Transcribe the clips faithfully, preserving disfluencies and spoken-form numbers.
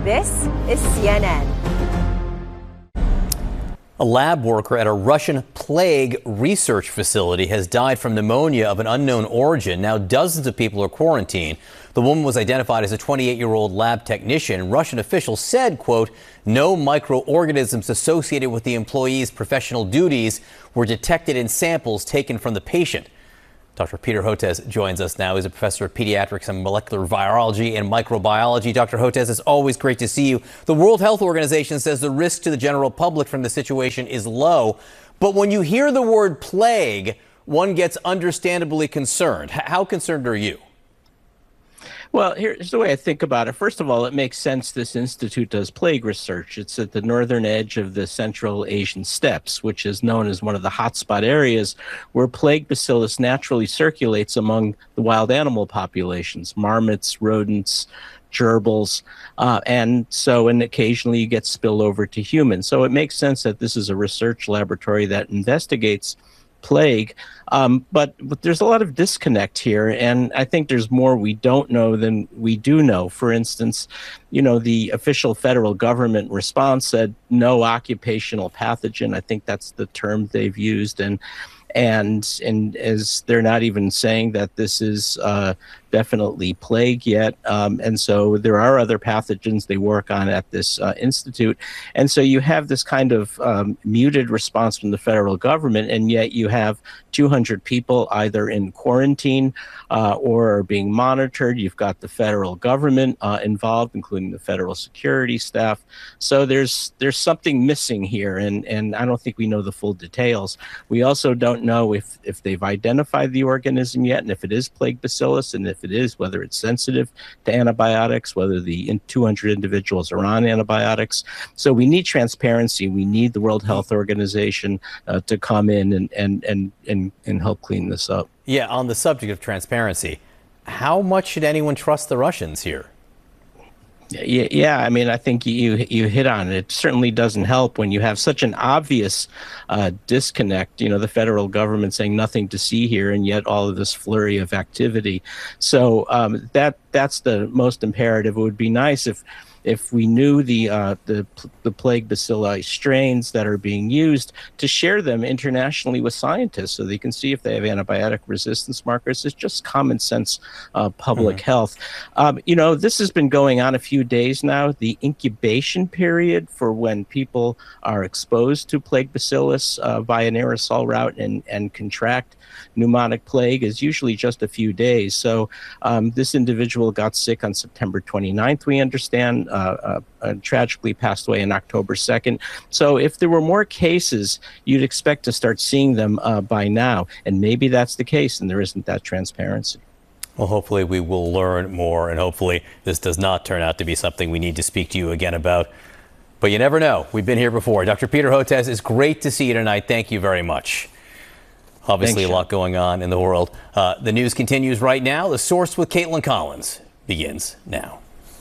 This is C N N. A lab worker at a Russian plague research facility has died from pneumonia of an unknown origin. Now dozens of people are quarantined. The woman was identified as a twenty-eight-year-old lab technician. Russian officials said, quote, no microorganisms associated with the employee's professional duties were detected in samples taken from the patient. Doctor Peter Hotez joins us now. He's a professor of pediatrics and molecular virology and microbiology. Doctor Hotez, it's always great to see you. The World Health Organization says the risk to the general public from the situation is low. But when you hear the word plague, one gets understandably concerned. How concerned are you? Well, here's the way I think about it. First of all, it makes sense this institute does plague research. It's at the northern edge of the Central Asian steppes, which is known as one of the hotspot areas where plague bacillus naturally circulates among the wild animal populations, marmots, rodents, gerbils, uh, and so and occasionally you get spill over to humans. So it makes sense that this is a research laboratory that investigates plague, um, but, but there's a lot of disconnect here, and I think there's more we don't know than we do know. For instance, you know, the official federal government response said no occupational pathogen. I think that's the term they've used, and and and as they're not even saying that this is uh, definitely plague yet, um, and so there are other pathogens they work on at this uh, institute, and so you have this kind of um, muted response from the federal government, and yet you have two hundred people either in quarantine uh, or are being monitored. You've got the federal government uh, involved, including the federal security staff. So there's there's something missing here, and and I don't think we know the full details. We also don't know if if they've identified the organism yet, and if it is plague bacillus, and if it is, whether it's sensitive to antibiotics, whether the in two hundred individuals are on antibiotics. So we need transparency. We need the World Health Organization uh, to come in and, and, and, and, and help clean this up. Yeah, on the subject of transparency, how much should anyone trust the Russians here? Yeah, yeah, I mean, I think you you hit on it. It certainly doesn't help when you have such an obvious uh, disconnect. You know, the federal government saying nothing to see here, and yet all of this flurry of activity. So um, that that's the most imperative. It would be nice if if we knew the uh, the the plague bacilli strains that are being used, to share them internationally with scientists so they can see if they have antibiotic resistance markers. It's just common sense uh, public mm-hmm. health. Um, you know, this has been going on a few days now. The incubation period for when people are exposed to plague bacillus uh, by an aerosol route and, and contract pneumonic plague is usually just a few days. So um, this individual got sick on September twenty-ninth, we understand, uh, uh, uh, tragically passed away on October second. So if there were more cases, you'd expect to start seeing them uh, by now. And maybe that's the case, and there isn't that transparency. Well, hopefully we will learn more, and hopefully this does not turn out to be something we need to speak to you again about. But you never know. We've been here before. Doctor Peter Hotez, it's great to see you tonight. Thank you very much. Obviously, Thanks, a lot going on in the world. Uh, the news continues right now. The Source with Caitlin Collins begins now.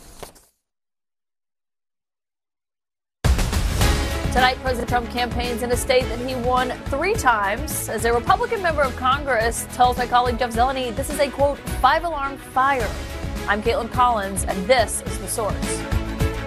Tonight, President Trump campaigns in a state that he won three times. As a Republican member of Congress tells my colleague Jeff Zeleny, this is a, quote, five-alarm fire. I'm Caitlin Collins, and this is The Source.